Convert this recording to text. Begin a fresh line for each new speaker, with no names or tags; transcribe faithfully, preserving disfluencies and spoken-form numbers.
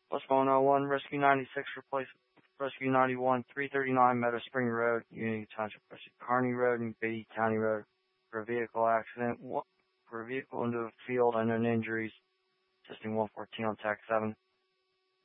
What's going on? One Rescue ninety-six replace Rescue ninety-one, three thirty-nine Meadow Spring Road, Unity Township, Rescue Kearney Road, and Beatty County Road for a vehicle accident. What, for a vehicle into a field, unknown injuries. Testing one fourteen on tax seven.